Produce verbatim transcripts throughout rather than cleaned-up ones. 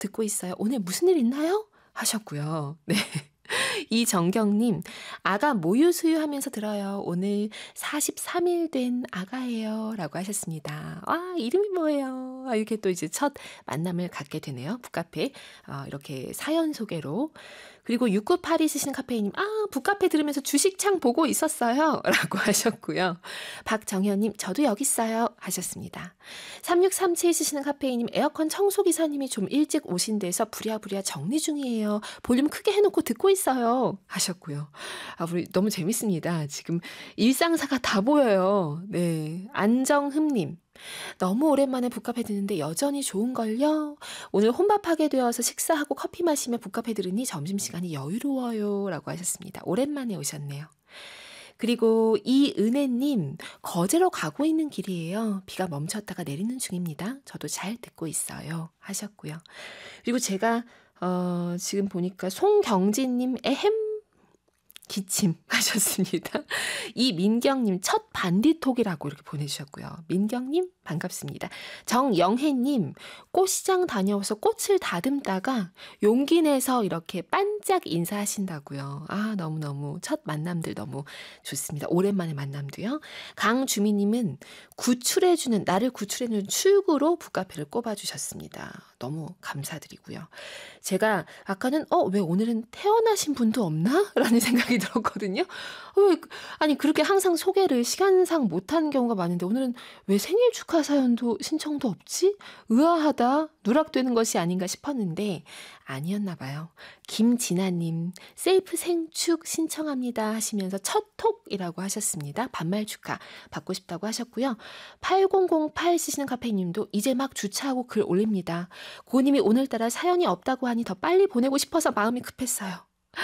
듣고 있어요. 오늘 무슨 일 있나요? 하셨고요. 네. 이정경님, 아가 모유 수유하면서 들어요. 오늘 사십삼 일 된 아가예요. 라고 하셨습니다. 아, 이름이 뭐예요? 아, 이렇게 또 이제 첫 만남을 갖게 되네요. 북카페. 어, 이렇게 사연 소개로. 그리고 육구팔이 쓰시는 카페이님, 아, 북카페 들으면서 주식창 보고 있었어요. 라고 하셨고요. 박정현님, 저도 여기 있어요. 하셨습니다. 삼육삼칠 쓰시는 카페이님, 에어컨 청소기사님이 좀 일찍 오신 데서 부랴부랴 정리 중이에요. 볼륨 크게 해놓고 듣고 있어요. 하셨고요. 아, 우리 너무 재밌습니다. 지금 일상사가 다 보여요. 네. 안정흠님. 너무 오랜만에 북카페 듣는데 여전히 좋은걸요? 오늘 혼밥하게 되어서 식사하고 커피 마시며 북카페 들으니 점심시간이 여유로워요. 라고 하셨습니다. 오랜만에 오셨네요. 그리고 이은혜님, 거제로 가고 있는 길이에요. 비가 멈췄다가 내리는 중입니다. 저도 잘 듣고 있어요. 하셨고요. 그리고 제가 어, 지금 보니까 송경진님, 에헴. 기침 하셨습니다. 이민경님 첫 반디톡이라고 이렇게 보내주셨고요. 민경님 반갑습니다. 정영혜님 꽃시장 다녀와서 꽃을 다듬다가 용기 내서 이렇게 반짝 인사하신다고요. 아 너무너무 첫 만남들 너무 좋습니다. 오랜만에 만남도요. 강주미님은 구출해주는 나를 구출해주는 출구로 북카페를 꼽아주셨습니다. 너무 감사드리고요. 제가 아까는 어, 왜 오늘은 태어나신 분도 없나? 라는 생각이 들었거든요. 왜, 아니 그렇게 항상 소개를 시간상 못하는 경우가 많은데 오늘은 왜 생일 축하 사연도 신청도 없지? 의아하다. 누락되는 것이 아닌가 싶었는데 아니었나 봐요. 김진아님 셀프 생축 신청합니다 하시면서 첫 톡이라고 하셨습니다. 반말 축하 받고 싶다고 하셨고요. 팔공공팔 쓰시는 카페님도 이제 막 주차하고 글 올립니다. 고님이 오늘따라 사연이 없다고 하니 더 빨리 보내고 싶어서 마음이 급했어요.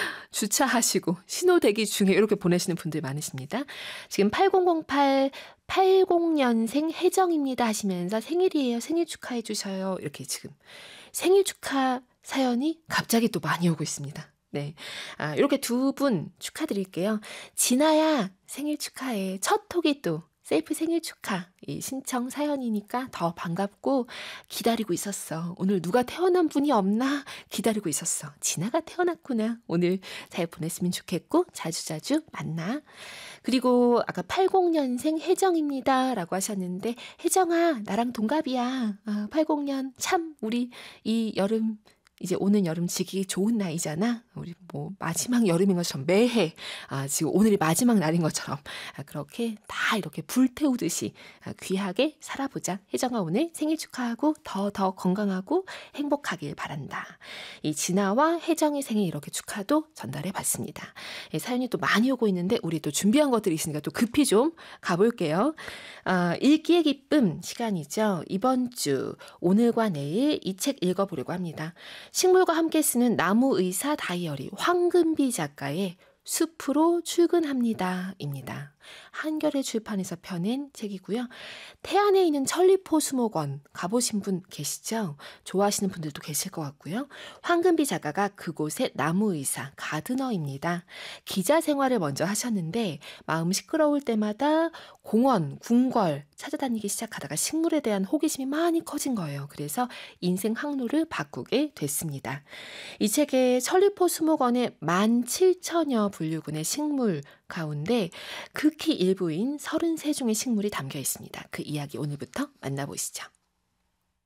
주차하시고 신호 대기 중에 이렇게 보내시는 분들 많으십니다. 지금 팔공공팔 팔십 년생 혜정입니다 하시면서 생일이에요. 생일 축하해 주셔요. 이렇게 지금 생일 축하 사연이 갑자기 또 많이 오고 있습니다. 네, 아, 이렇게 두 분 축하드릴게요. 진아야 생일 축하해. 첫 톡이 또 셀프 생일 축하 이 신청 사연이니까 더 반갑고 기다리고 있었어. 오늘 누가 태어난 분이 없나 기다리고 있었어. 진아가 태어났구나. 오늘 잘 보냈으면 좋겠고 자주자주 만나. 그리고 아까 팔십 년생 혜정입니다 라고 하셨는데 혜정아 나랑 동갑이야. 아, 팔십 년 참 우리 이 여름 이제 오는 여름 지기 좋은 나이잖아. 우리 뭐 마지막 여름인 것처럼 매해 아, 지금 오늘이 마지막 날인 것처럼 아, 그렇게 다 이렇게 불태우듯이 아, 귀하게 살아보자. 혜정아 오늘 생일 축하하고 더 더 건강하고 행복하길 바란다. 이 진아와 혜정의 생일 이렇게 축하도 전달해 봤습니다. 예, 사연이 또 많이 오고 있는데 우리 또 준비한 것들이 있으니까 또 급히 좀 가볼게요. 아, 읽기의 기쁨 시간이죠. 이번 주 오늘과 내일 이 책 읽어보려고 합니다. 식물과 함께 쓰는 나무의사 다이어리 황금비 작가의 숲으로 출근합니다 입니다. 한겨레 출판에서 펴낸 책이고요. 태안에 있는 천리포 수목원 가보신 분 계시죠? 좋아하시는 분들도 계실 것 같고요. 황금비 작가가 그곳의 나무의사 가드너입니다. 기자 생활을 먼저 하셨는데 마음 시끄러울 때마다 공원, 궁궐 찾아다니기 시작하다가 식물에 대한 호기심이 많이 커진 거예요. 그래서 인생 항로를 바꾸게 됐습니다. 이 책에 천리포 수목원의 만 칠천여 분류군의 식물 가운데 극히 일부인 서른세 종의 식물이 담겨 있습니다. 그 이야기 오늘부터 만나보시죠.